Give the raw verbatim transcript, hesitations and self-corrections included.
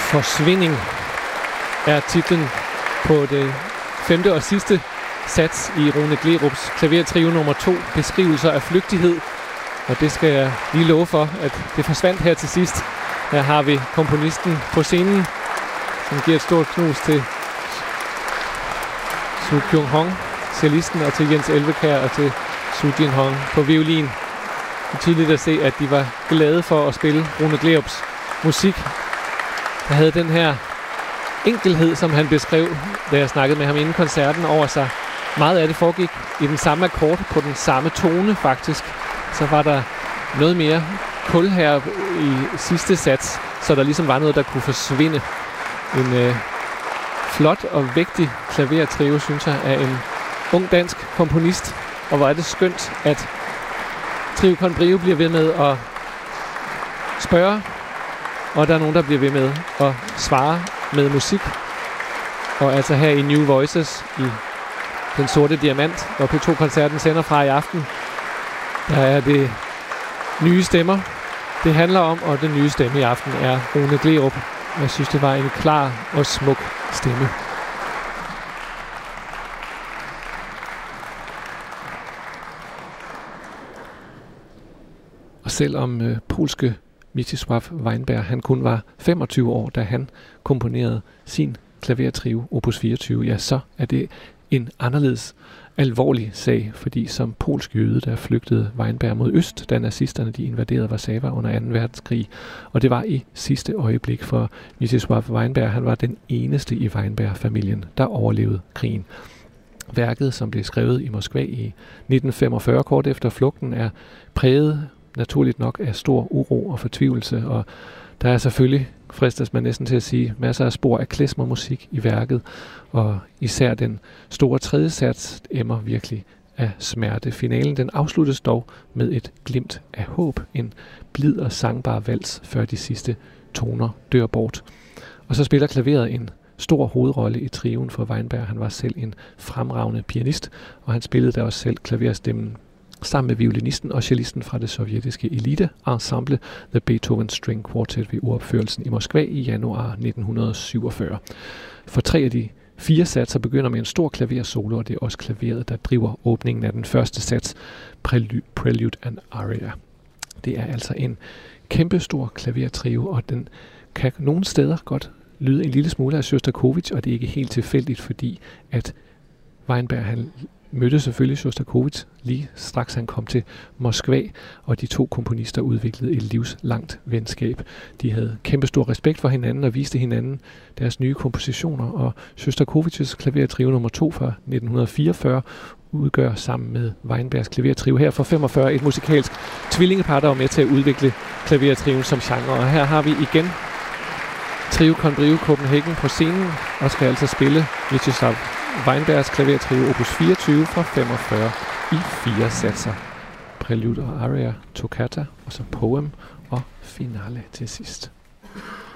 Forsvinding er titlen på det femte og sidste sats i Rune Gleerups klavertrio nummer to, beskrivelser af flygtighed. Og det skal jeg lige love for, at det forsvandt her til sidst. Her har vi komponisten på scenen, som giver et stort knus til Su Kyung Hong, cellisten, og til Jens Elvekær og til Su Jin Hong på violin. Det er tydeligt at se, at de var glade for at spille Rune Gleerups musik. Der havde den her enkelhed, som han beskrev, da jeg snakkede med ham inden koncerten, over sig. Meget af det foregik i den samme akkord, på den samme tone faktisk. Så var der noget mere kul her i sidste sats, så der ligesom var noget, der kunne forsvinde. En øh, flot og vægtig klavertrio, synes jeg, af en ung dansk komponist. Og hvor er det skønt, at Trio Con Brio bliver ved med at spørge, og der er nogen, der bliver ved med at svare med musik. Og altså her i New Voices i Den Sorte Diamant, hvor P to-koncerten sender fra i aften, der er det nye stemmer, det handler om, og den nye stemme i aften er Rune Gleerup. Jeg synes, det var en klar og smuk stemme. Og selvom øh, polske Mieczysław Weinberg, han kun var femogtyve år, da han komponerede sin klavertrio opus fireogtyve, ja, så er det en anderledes alvorlig sag, fordi som polsk jøde, der flygtede Weinberg mod øst, da nazisterne de invaderede Warszawa under anden verdenskrig. Og det var i sidste øjeblik, for Mieczysław Weinberg, han var den eneste i Weinberg-familien, der overlevede krigen. Værket, som blev skrevet i Moskva i nitten femogfyrre, kort efter flugten, er præget naturligt nok af stor uro og fortvivlelse, og der er selvfølgelig, fristes man næsten til at sige, masser af spor af klezmermusik i værket, og især den store tredje sats emmer virkelig af smerte. Finalen den afsluttes dog med et glimt af håb, en blid og sangbar vals, før de sidste toner dør bort. Og så spiller klaveret en stor hovedrolle i trioen for Weinberg. Han var selv en fremragende pianist, og han spillede da også selv klaverstemmen sammen med violinisten og cellisten fra det sovjetiske elite-ensemble The Beethoven String Quartet ved uropførelsen i Moskva i januar nitten syvogfyrre. For tre af de fire satser begynder med en stor klaversolo, og det er også klaveret, der driver åbningen af den første sats, Prelude, Prelude and Aria. Det er altså en kæmpestor klavertrio, og den kan nogle steder godt lyde en lille smule af Sjostakovitj, og det er ikke helt tilfældigt, fordi at Weinberg han mødte selvfølgelig Sjostakovitj lige straks han kom til Moskva, og de to komponister udviklede et livslangt venskab. De havde kæmpestor respekt for hinanden og viste hinanden deres nye kompositioner, og Sjostakovitjs klavertrio nummer to fra nitten fireogfyrre udgør sammen med Weinbergs klavertrio her fra femogfyrre et musikalsk tvillingepar, der var med til at udvikle klavertrioen som genre. Og her har vi igen Trio Con Brio Copenhagen på scenen, og skal altså spille Mieczysław Weinbergs klavertrio opus fireogtyve fra femogfyrre i fire satser. Prelude og Aria, Toccata, og så Poem og Finale til sidst.